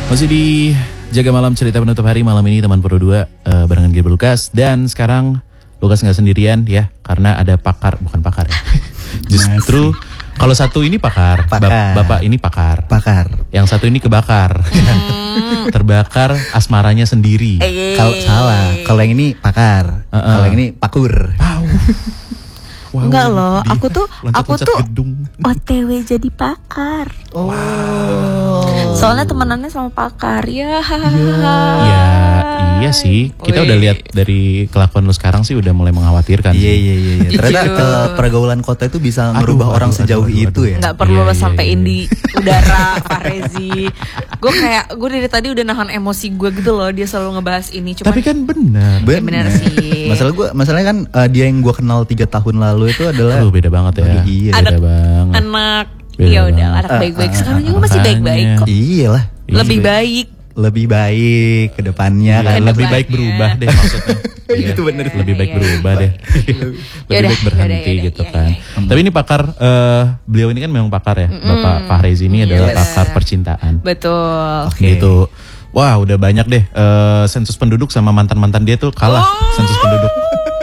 Masih di Jaga Malam Cerita Penutup Hari malam ini teman Pro 2 barengan Gabriel Lukas. Dan sekarang Lukas gak sendirian ya, karena ada bukan pakar ya. Justru kalau satu ini pakar. Bapak ini pakar. Yang satu ini kebakar. Terbakar asmaranya sendiri. Kalau salah, kalau yang ini pakar, kalau yang ini pakur. Wow, enggak loh, aku tuh gedung. OTW jadi pakar. Soalnya temenannya sama pakar ya. Iya sih. Kita udah lihat dari kelakuan lu sekarang sih udah mulai mengkhawatirkan. Iya. Ternyata pergaulan kota itu bisa merubah orang sejauh itu ya. Nggak perlu lo sampein di udara, Pak Rezi. Gue dari tadi udah nahan emosi gue gitu loh. Dia selalu ngebahas ini. Cuman, tapi kan benar. Ya benar sih. Masalahnya kan dia yang gue kenal 3 tahun lalu itu adalah beda banget ya. Iya. Beda banget. Anak ya udah anak baik-baik. Sekarang juga masih baik-baik kok. Iyalah. Lebih baik ke depannya kan. Lebih baik berubah deh maksudnya. Itu bener. Lebih baik berubah deh. Lebih baik berhenti gitu kan. Tapi ini pakar, beliau ini kan memang pakar ya. Bapak Fahrezi ini adalah pakar percintaan. Betul. Gitu. Wah udah banyak deh sensus penduduk sama mantan-mantan dia tuh kalah sensus penduduk.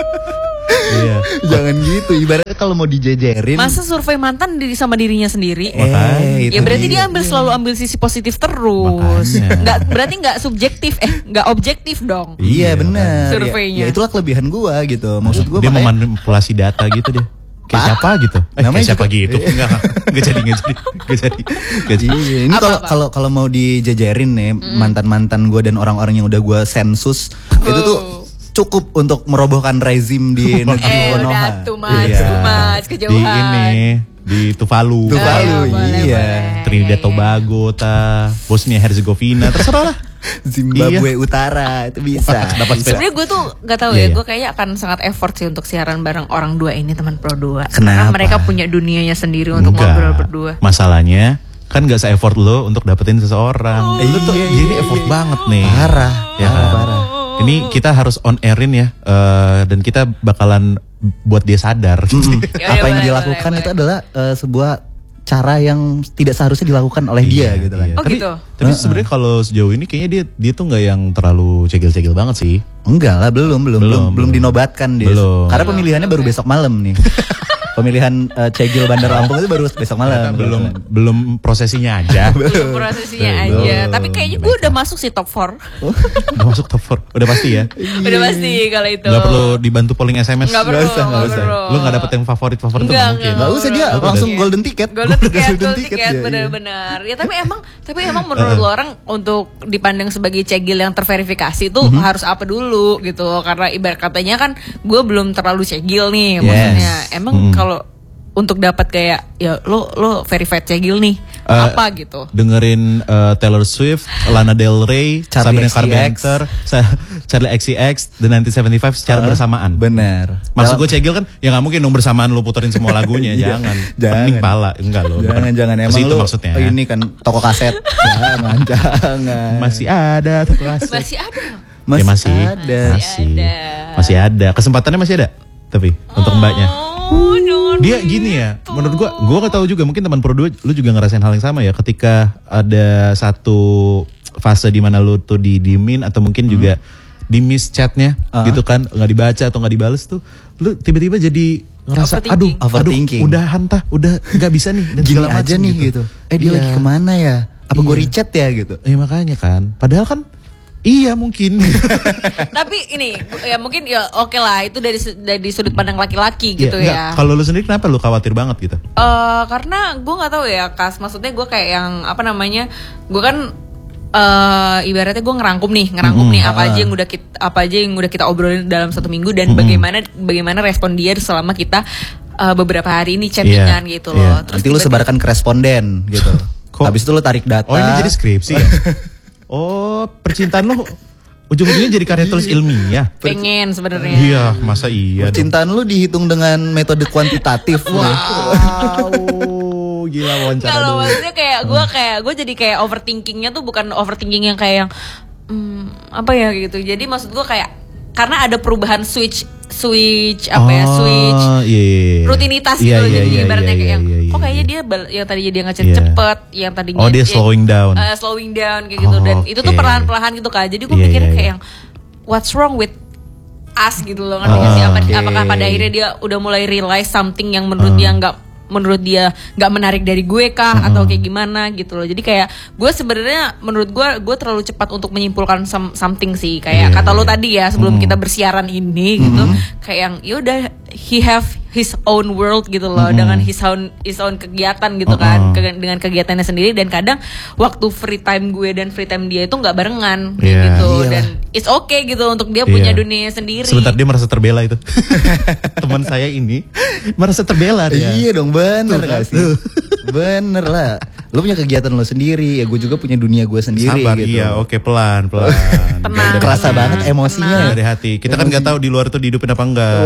Iya. Jangan gitu, ibaratnya kalau mau dijejerin. Masa survei mantan sama dirinya sendiri? Makanya. Ya berarti dia selalu ambil sisi positif terus. Berarti nggak subjektif, nggak objektif dong. Iya benar. Surveinya. Ya itulah kelebihan gua gitu. Maksud gua dia memanipulasi data gitu deh. Kayak siapa gitu? Namanya kayak siapa juga, gitu? Enggak jadi. Ini kalau mau dijejerin nih mantan-mantan gua dan orang-orang yang udah gua sensus itu tuh cukup untuk merobohkan rezim di negeri Konoha. Udah too much, kejauhan. Di Tuvalu. Iya. Trinidad Tobago, Bosnia Herzegovina, terserah lah. Zimbabwe Utara itu bisa. Sebenarnya gue tuh nggak tahu ya, gue kayaknya akan sangat effort sih untuk siaran bareng orang dua ini, teman Pro 2. Karena mereka punya dunianya sendiri untuk ngobrol berdua. Masalahnya kan gak se-effort lo untuk dapetin seseorang. Lu tuh ini effort banget nih. Parah. Ya kan? Parah. Ini kita harus on airin ya, dan kita bakalan buat dia sadar. Apa yang dilakukan itu adalah sebuah cara yang tidak seharusnya dilakukan oleh dia gitu kan. Tapi sebenarnya kalau sejauh ini kayaknya dia tuh nggak yang terlalu cegil-cegil banget sih. Enggak lah, belum dinobatkan dia. Karena pemilihannya baru besok malam nih. Pemilihan Cegil Bandar Lampung itu baru besok malam. Belum prosesinya aja. Belum prosesinya aja. Tapi kayaknya gue udah masuk sih top 4. Udah masuk top 4. Udah pasti ya. Udah pasti kalau itu. Gak perlu dibantu polling SMS. Gak usah. Lu gak dapet yang favorit tuh mungkin. Gak usah, dia langsung golden ticket. Golden ticket benar-benar. Ya tapi emang menurut lo orang untuk dipandang sebagai cegil yang terverifikasi tuh harus apa dulu gitu. Karena ibarat katanya kan gue belum terlalu cegil nih maksudnya. Emang kalau untuk dapat kayak ya lo verified cegil nih apa gitu. Dengerin Taylor Swift, Lana Del Rey, Sabrina Carpenter, Charlie XCX, The 1975 secara bersamaan. Benar. Maksud gue cegil kan ya nggak mungkin dong bersamaan lo puterin semua lagunya. Jangan. Pening pala. Enggak lo. Jangan emang itu lo maksudnya. Ini kan toko kaset. jangan. Masih ada toko kaset. Masih ada. Kesempatannya masih ada. Tapi untuk mbaknya. Dia gini ya, menurut gue gak tahu juga, mungkin teman Pro 2 lu juga ngerasain hal yang sama ya, ketika ada satu fase di mana lu tuh didiemin atau mungkin juga di miss chatnya gitu kan, nggak dibaca atau nggak dibales tuh, lu tiba-tiba jadi ngerasa aduh udah nggak bisa nih dan gini aja nih gitu. Dia lagi kemana ya? Apa gue rechat ya gitu? Makanya kan, padahal kan iya mungkin. Tapi ini ya mungkin ya oke lah, itu dari sudut pandang laki-laki gitu ya. Kalau lu sendiri kenapa lu khawatir banget gitu? Karena gue nggak tahu ya Kas, maksudnya gue kayak yang gue kan ibaratnya gue ngerangkum nih apa aja yang udah kita obrolin dalam 1 minggu dan bagaimana respon dia selama kita beberapa hari ini chattingan gitu loh. Terus nanti lu sebarkan ke responden gitu. Habis itu lu tarik data. Oh ini jadi skripsi ya? Oh, percintaan lo ujung-ujungnya jadi karya tulis ilmiah. Pengen sebenarnya. Iya, masa iya. Percintaan lo dihitung dengan metode kuantitatif. Wow, gila wawancara. Kalau maksudnya kayak gue jadi kayak overthinkingnya tuh bukan overthinking yang kayak yang apa ya gitu. Jadi maksud gue kayak karena ada perubahan switch rutinitas gitu. Jadi ibaratnya kayak yang kok kayaknya dia yang tadinya dia ngechat cepet, yang tadinya dia slowing down. Slowing down kayak gitu, dan itu tuh perlahan-perlahan gitu kan. Jadi gue mikirnya kayak yang what's wrong with us gitu loh, ngerti gak sih? Apakah pada akhirnya dia udah mulai realize something yang menurut dia nggak menarik dari gue kah, atau kayak gimana gitu loh. Jadi kayak gue sebenarnya menurut gue terlalu cepat untuk menyimpulkan something sih, kayak kata lo tadi ya sebelum kita bersiaran ini gitu, kayak yang yaudah he have his own world gitu loh, dengan his own kegiatan gitu kan, dengan kegiatannya sendiri, dan kadang waktu free time gue dan free time dia itu nggak barengan gitu, dan it's okay gitu untuk dia punya dunia sendiri. Sebentar dia merasa terbela itu. Teman saya ini merasa terbela dia. Iya dong, bener gak sih? Bener lah. Lo punya kegiatan lo sendiri, ya gue juga punya dunia gue sendiri. Sabar, gitu. iya, oke, pelan. Tenang. Kerasa banget emosinya. Dari hati. Kita kan nggak tahu di luar tuh dihidupin apa enggak.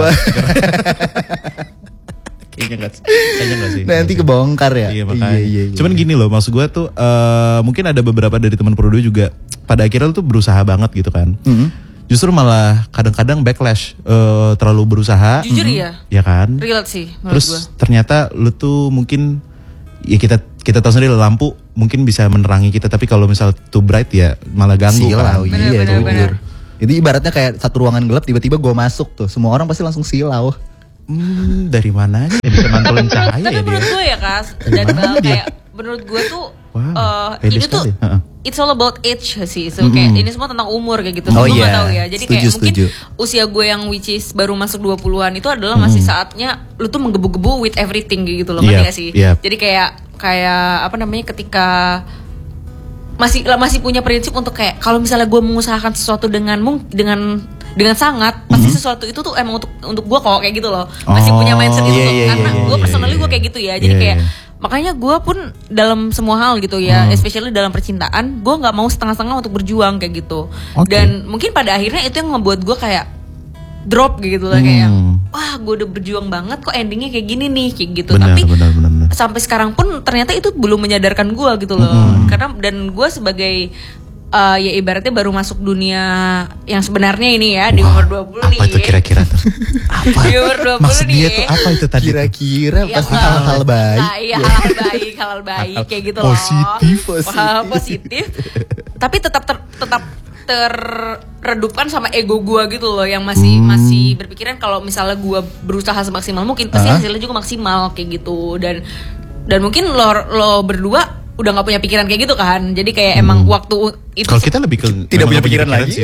Kayaknya nggak sih. Nanti kebongkar ya. Iya, makanya. Iya. Cuman gini loh, maksud gue tuh mungkin ada beberapa dari teman Pro 2 juga pada akhirnya tuh berusaha banget gitu kan. Justru malah kadang-kadang backlash, terlalu berusaha. Jujur ya. Ya kan. Relate sih menurut Terus gue. ternyata lu tuh mungkin ya kita tahu sendiri lampu mungkin bisa menerangi kita, tapi kalau misal too bright ya malah ganggu kan. Silau, iya Bener. Itu ibaratnya kayak satu ruangan gelap tiba-tiba gue masuk tuh, semua orang pasti langsung silau. Dari mana aja bisa mantulin cahaya Tapi ya menurut dia. gue ya Kas, dan kayak menurut gue tuh pede ini tuh sekali. it's all about age sih, so kayak ini semua tentang umur kayak gitu. Oh Gue iya. gak tahu ya. Jadi kayak mungkin Setuju. usia gue yang which is baru masuk 20-an itu adalah masih saatnya lu tuh menggebu-gebu with everything kayak gitu loh, ngerti gak sih? Jadi kayak apa namanya, ketika masih punya prinsip untuk kayak kalau misalnya gue mengusahakan sesuatu dengan sangat, pasti sesuatu itu tuh emang untuk gue kok, kayak gitu loh. Masih punya mindset itu tuh, karena gue personally gue kayak gitu ya. Jadi kayak makanya gue pun dalam semua hal gitu ya, especially dalam percintaan, gue nggak mau setengah-setengah untuk berjuang kayak gitu. Dan mungkin pada akhirnya itu yang membuat gue kayak drop gitu loh, kayak wah gue udah berjuang banget kok endingnya kayak gini nih, kayak gitu. Benar. Sampai sekarang pun ternyata itu belum menyadarkan gue gitu loh. Karena dan gue sebagai ya ibaratnya baru masuk dunia yang sebenarnya ini ya, di umur 20 nih. Apa itu kira-kira tuh? Apa? Di umur 20 Maksud nih. dia tuh apa itu tadi? Kira-kira Ya, pasti hal-hal baik. Iya, hal-hal baik kayak gitu Positif. loh. Positif. Tapi tetap terredupkan sama ego gue gitu loh, yang masih berpikiran kalau misalnya gue berusaha semaksimal mungkin pasti hasilnya juga maksimal kayak gitu. Dan mungkin lo berdua udah nggak punya pikiran kayak gitu kan, jadi kayak emang waktu itu Kalau kita lebih ke Tidak punya pikiran lagi. sih.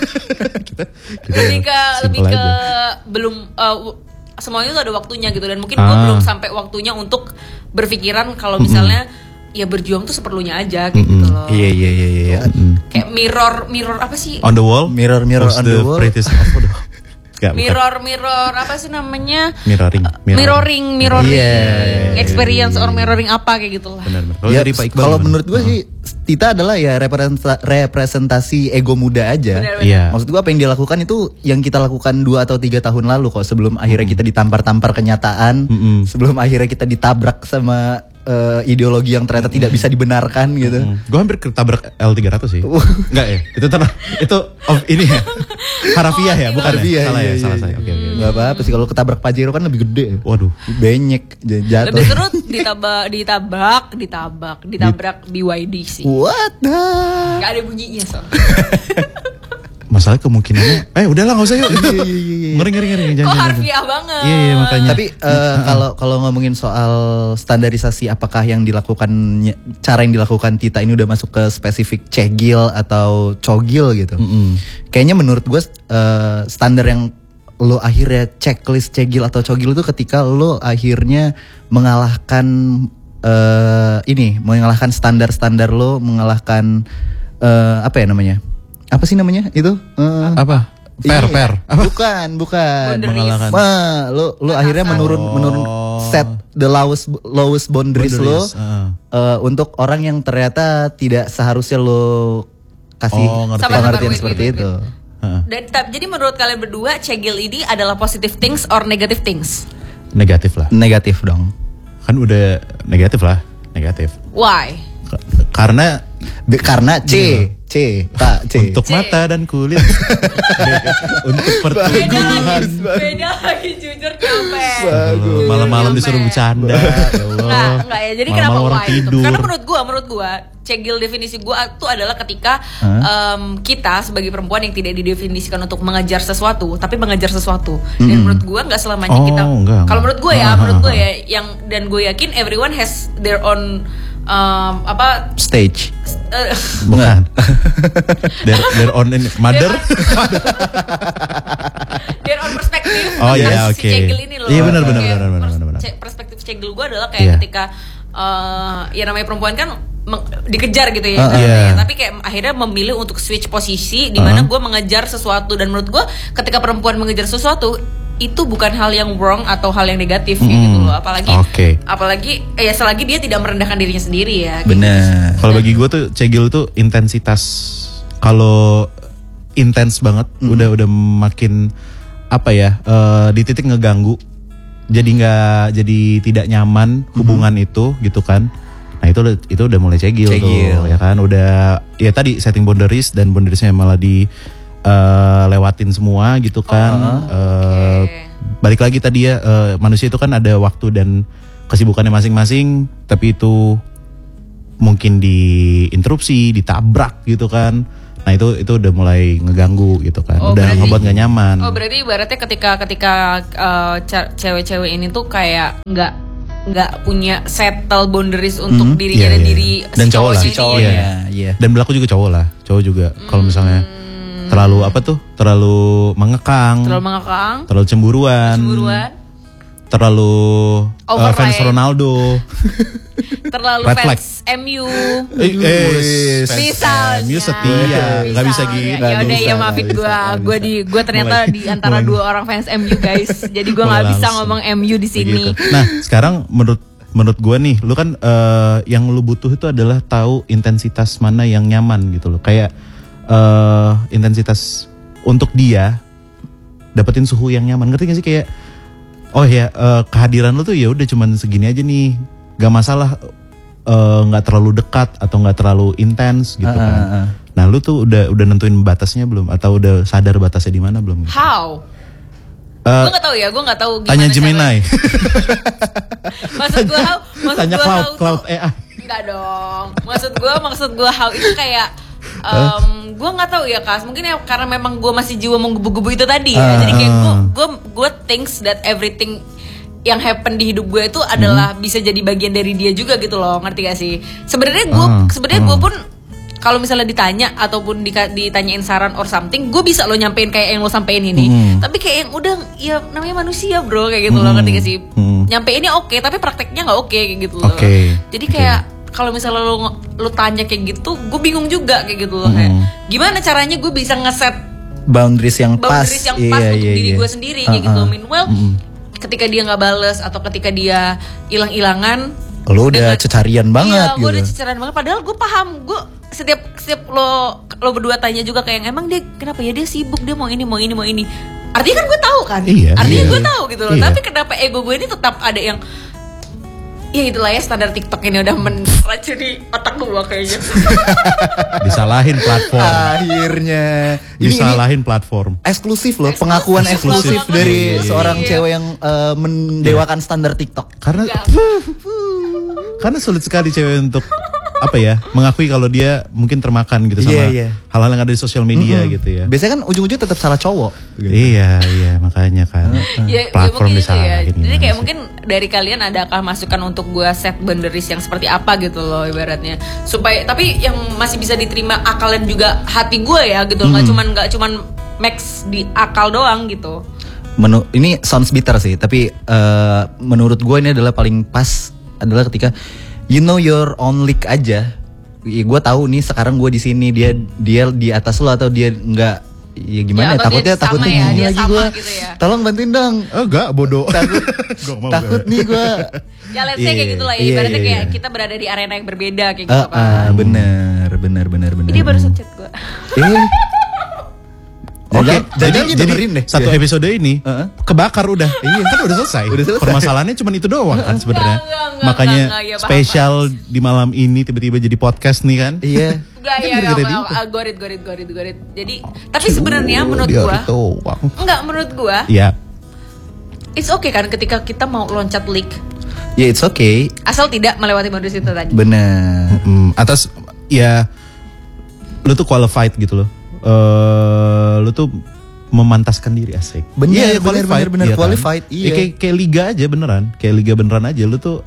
lebih ke belum semuanya tuh ada waktunya gitu, dan mungkin gue belum sampai waktunya untuk berpikiran kalau misalnya ya berjuang tuh seperlunya aja gitu loh. Iya. Kayak mirror apa sih? On the wall, Mirror who's on the the wall. prettiest Gak, Mirror apa sih namanya? Mirroring. Iya. Experience or mirroring apa kayak gitu lah. Benar. Ya, kalau menurut gue sih Tita adalah ya representasi ego muda aja. Benar. Iya. Maksud gue apa yang dia lakukan itu yang kita lakukan 2 atau 3 tahun lalu kok, sebelum akhirnya kita ditampar-tampar kenyataan, sebelum akhirnya kita ditabrak sama ideologi yang ternyata tidak bisa dibenarkan gitu. Gue hampir ketabrak L300 sih. Enggak ya? Itu ini ya. Harafiah ya, bukan ya? Salah ya, salah saya. Oke. Gak apa-apa sih, kalau ketabrak Pajero kan lebih gede. Waduh. Benyek jatuh. Lebih seru ditabrak BYD sih. What the? Gak ada bunyinya soalnya. Masalah kemungkinannya udahlah enggak usah yuk. Ngeri. Kok Jangan. harfiah banget. Iya, makanya. Tapi kalau ngomongin soal standarisasi, apakah cara yang dilakukan Tita ini udah masuk ke spesifik cegil atau cogil gitu? Kayaknya menurut gue standar yang lo akhirnya checklist cegil atau cogil itu ketika lo akhirnya mengalahkan mengalahkan standar lo, mengalahkan apa ya namanya? Apa sih namanya itu? Apa? Fair. Apa? Bukan. Boundaries. Lo akhirnya menurun set the lowest boundaries lo untuk orang yang ternyata tidak seharusnya lo kasih ngerti. pengertian Sabar, seperti wait. itu. Dan jadi menurut kalian berdua cegil ini adalah positive things or negative things? Negatif lah. Negatif dong. Kan udah negatif lah. Negatif. Why? Karena Karena C. Pak C. Untuk mata dan kulit. Untuk pertumbuhan. Beda lagi jujur capek. Malam-malam disuruh bercanda. Ya Allah. Enggak ya. Jadi Malam-malam kenapa orang why itu? tidur. Karena menurut gua cegil definisi gua tuh adalah ketika kita sebagai perempuan yang tidak didefinisikan untuk mengejar sesuatu, tapi mengejar sesuatu. Dan menurut gua nggak selamanya kita. Kalau menurut gua ya, yang dan gue yakin everyone has their own stage. Bukan. Their own mother. Their own perspektif. Oh iya, oke. Si cegil ini loh. Iya benar. Perspektif cegil gue adalah kayak ketika ya namanya perempuan kan dikejar gitu ya, tapi kayak akhirnya memilih untuk switch posisi di mana gue mengejar sesuatu, dan menurut gue ketika perempuan mengejar sesuatu itu bukan hal yang wrong atau hal yang negatif gitu loh, apalagi ya selagi dia tidak merendahkan dirinya sendiri ya. Benar. Kalau bagi gue tuh cegil tuh intensitas. Kalau intens banget, udah makin di titik ngeganggu. Jadi tidak nyaman hubungan itu gitu kan. Nah itu udah mulai cegil tuh ya kan. Udah ya tadi setting boundaries, dan boundariesnya malah lewatin semua gitu kan. Balik lagi tadi ya, manusia itu kan ada waktu dan kesibukannya masing-masing, tapi itu mungkin diinterupsi, ditabrak gitu kan. Nah itu udah mulai ngeganggu gitu kan. Udah ngebuat gak nyaman. Oh berarti ibaratnya ketika cewek-cewek ini tuh kayak nggak punya settle boundaries untuk dirinya dan diri dan cowok lah. Dan berlaku juga cowok juga. Kalau misalnya terlalu mengekang, terlalu cemburuan, terlalu fans Ronaldo, terlalu red flag. fans MU, fans MU setia, nggak bisa gitu. Ya udah ya maafin gue ternyata di antara dua orang fans MU guys, jadi gue nggak bisa ngomong MU di sini. Begitu. Nah sekarang menurut gue nih, lu kan yang lu butuh itu adalah tahu intensitas mana yang nyaman gitu loh, kayak intensitas untuk dia dapetin suhu yang nyaman, ngerti gak sih? Kayak kehadiran lu tuh ya udah cuman segini aja nih, gak masalah nggak terlalu dekat atau nggak terlalu intens gitu kan. Nah lu tuh udah nentuin batasnya belum, atau udah sadar batasnya di mana belum? How? Gue nggak tahu gimana. Tanya Gemini. Maksud gue tanya Cloud AI. Enggak dong. Maksud gue how itu kayak gue nggak tahu ya Kas, mungkin ya karena memang gue masih jiwa menggebu-gebu itu tadi ya. Jadi kayak gue thinks that everything yang happen di hidup gue itu adalah bisa jadi bagian dari dia juga gitu loh, ngerti gak sih? Sebenarnya gue pun kalau misalnya ditanya ataupun ditanyain saran or something, gue bisa lo nyampein kayak yang lo sampein ini. Tapi kayak yang udah ya namanya manusia bro, kayak gitu loh, ngerti gak sih? Nyampeinnya oke, tapi prakteknya nggak oke kayak gitu loh. Jadi kayak kalau misalnya lo tanya kayak gitu, gue bingung juga kayak gitu loh. Kayak gimana caranya gue bisa ngeset boundaries yang pas untuk diri gue sendiri kayak gitu. Meanwhile ketika dia nggak bales atau ketika dia hilang-hilangan, lo udah cecarian banget. Iya, gue udah cecarian banget. Padahal gue paham, gue setiap lo berdua tanya juga kayak emang dia kenapa ya, dia sibuk, dia mau ini. Artinya kan gue tahu kan, artinya gue tahu gitu loh. Tapi kenapa ego gue ini tetap ada yang ya itulah ya, standar TikTok ini udah meracuni otak gue kayaknya. Disalahin platform. Akhirnya disalahin platform. Eksklusif loh, pengakuan eksklusif dari seorang cewek yang mendewakan standar TikTok. Karena sulit sekali cewek untuk mengakui kalau dia mungkin termakan gitu sama hal-hal yang ada di sosial media gitu ya. Biasanya kan ujung-ujungnya tetap salah cowok gitu. Iya makanya kan platform disalahin. Jadi kayak mungkin dari kalian adakah masukan untuk gue set boundaries yang seperti apa gitu loh ibaratnya, supaya tapi yang masih bisa diterima akal dan juga hati gue ya gitu. Nggak cuman max di akal doang gitu. Ini sounds bitter sih, tapi menurut gue ini adalah paling pas adalah ketika you know your own league aja. Gue tahu nih sekarang gue di sini, dia di atas lo atau dia enggak, ya gimana ya, takutnya gini lagi gue gitu ya. Tolong bantuin dong. Enggak bodoh. Takut nih gue. Ya let's say kayak gitulah ya, ibaratnya kayak kita berada di arena yang berbeda kayak gitu kan. Bener. Ini baru chat gue. Oke, jadi dengerin deh. satu episode ini kebakar udah. Iya, kan udah selesai. Permasalahannya cuma itu doang kan sebenarnya. Makanya ya, spesial di malam ini tiba-tiba jadi podcast nih kan. Iya. Enggak ya, gorit. Jadi, tapi sebenarnya menurut gua, menurut gua, iya. it's okay kan ketika kita mau loncat leak. Ya it's okay. Asal tidak melewati modus itu tadi. Bener. Atas ya, lu tuh qualified gitu loh. Lu tuh memantaskan diri asik. Bener, iya qualified. Kan? Iya. Ya, kayak liga aja beneran. Kayak liga beneran aja. Lu tuh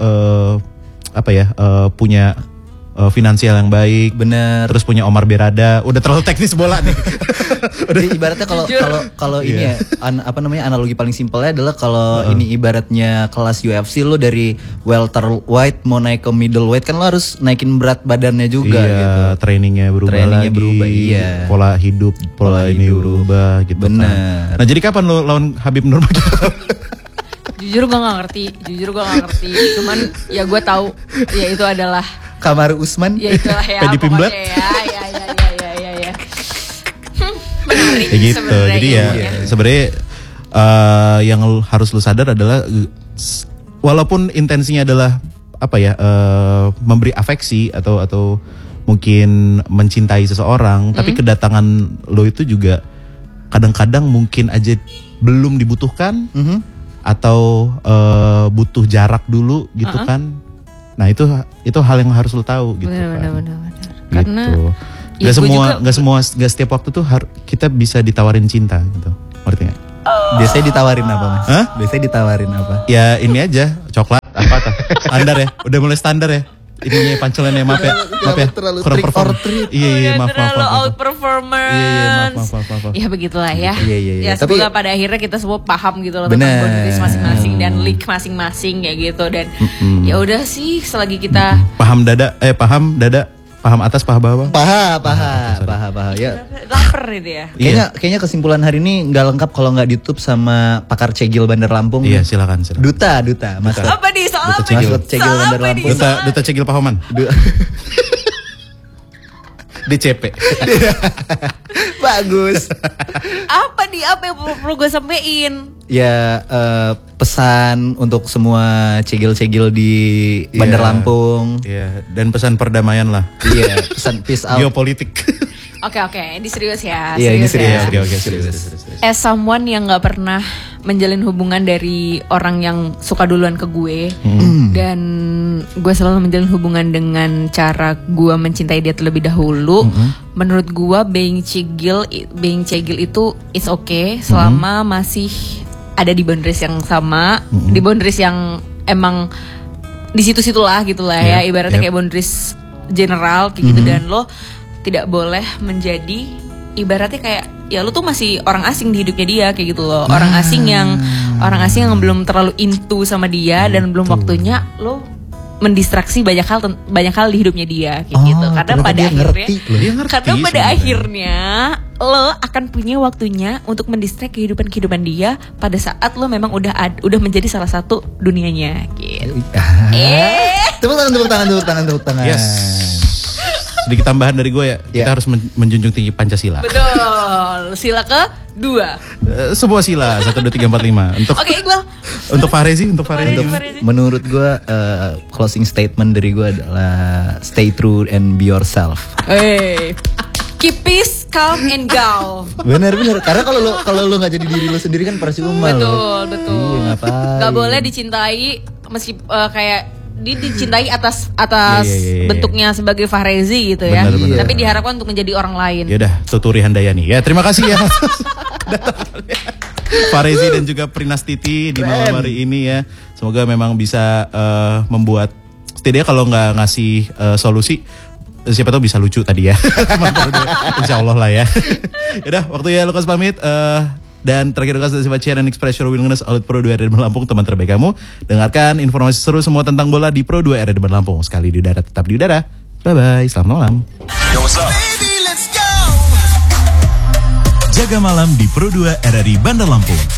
punya finansial yang baik. Bener. Terus punya Omar Berada. Udah terlalu teknis bola nih. Jadi ibaratnya kalau ini ya analogi paling simpelnya adalah kalau ini ibaratnya kelas UFC lo dari welterweight mau naik ke middleweight kan lo harus naikin berat badannya juga gitu. Trainingnya berubah lagi. Pola hidup ini berubah gitu. Bener. Nah jadi kapan lo lawan Habib Nurmagomedov? Jujur gue gak ngerti. Cuman ya gue tahu ya itu adalah Kamaru Usman. Ya itulah ya. Pedi Pimblat. Ya. Menarik ya gitu. Jadi ya sebenarnya yang harus lu sadar adalah walaupun intensinya adalah memberi afeksi atau mungkin mencintai seseorang, tapi kedatangan lo itu juga kadang-kadang mungkin aja belum dibutuhkan atau butuh jarak dulu gitu kan. Nah itu hal yang harus lo tahu gitu. Benar. Gitu. Karena Gak setiap waktu tuh kita bisa ditawarin cinta gitu. Ngerti gak? Biasanya ditawarin apa Mas? Hah? Biasanya ditawarin apa? Ya ini aja, coklat apa tuh? Standar ya, udah mulai standar ya. Ininya pancelannya maaf ya. Terlalu kurang trick perform. or treat. Iya, maaf. Terlalu out performance. Maaf. Ya begitulah ya. Iya. Ya semoga pada akhirnya kita semua paham gitu loh Bener. tentang boundaries masing-masing dan leak masing-masing ya gitu, dan ya udah sih selagi kita Paham dada, paham atas, paha bawah. Paha. Ya. lapar itu ya. Kayaknya kesimpulan hari ini nggak lengkap kalau nggak ditutup sama pakar cegil Bandar Lampung. Iya, silakan. Duta, Mas. Apa nih soal apa Cegil. nih? Masuk cegil Soal Bandar apa Lampung. nih? Duta Cegil Pahoman. DCP. Bagus. Apa nih? Apa yang perlu gue sampein? Ya pesan untuk semua cegil-cegil di Bandar Lampung. Iya, dan pesan perdamaian lah. Iya, pesan peace out. Geopolitik. Oke, ini serius ya. Iya, ini ya. serius. Oke, serius. As someone yang nggak pernah menjalin hubungan dari orang yang suka duluan ke gue, dan gue selalu menjalin hubungan dengan cara gue mencintai dia terlebih dahulu. Menurut gue being cegil itu it's okay selama masih ada di boundaries yang sama, di boundaries yang emang di situ-situlah gitulah ya, ibaratnya kayak boundaries general kayak gitu, dan lo tidak boleh menjadi ibaratnya kayak ya lo tuh masih orang asing di hidupnya dia kayak gitu loh. Orang asing yang belum terlalu into sama dia dan belum waktunya lo mendistraksi banyak hal di hidupnya dia kayak gitu. Karena pada akhirnya lo akan punya waktunya untuk mendistract kehidupan dia pada saat lo memang udah menjadi salah satu dunianya gitu. Tepuk tangan. Yes. Sedikit tambahan dari gue ya, kita harus menjunjung tinggi Pancasila. Betul. Sila kedua. Sebuah sila 1, 2, 3, 4, 5. Oke, Iqbal. Untuk Farezi. Menurut gue closing statement dari gue adalah stay true and be yourself. Keep peace, calm and go. Bener. Karena kalau lo nggak jadi diri lo sendiri kan percuma lo. Betul. Iya, ngapain? Gak boleh dicintai meski kayak dicintai atas bentuknya sebagai Fahrezi gitu ya. Bener. Tapi diharapkan untuk menjadi orang lain. Ya udah, Tuturi Handayani. Ya, terima kasih ya. Farezi dan juga Prinastiti di malam hari ini ya. Semoga memang bisa membuat, setidaknya kalau nggak ngasih solusi, siapa tahu bisa lucu tadi ya. Insya Allah lah ya. Yaudah, waktunya Lukas pamit. Dan terakhir Lukas dari sifat Sharing Express Your Willingness Outlet Pro 2 RRI Lampung, teman terbaik kamu. Dengarkan informasi seru semua tentang bola di Pro 2 RRI Lampung. Sekali di udara, tetap di udara. Bye-bye, selamat malam. Yo, what's up? Baby, let's go. Jaga malam di Pro 2 RRI Bandar Lampung.